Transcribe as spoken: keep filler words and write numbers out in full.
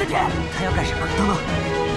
点，他要干什么？等等。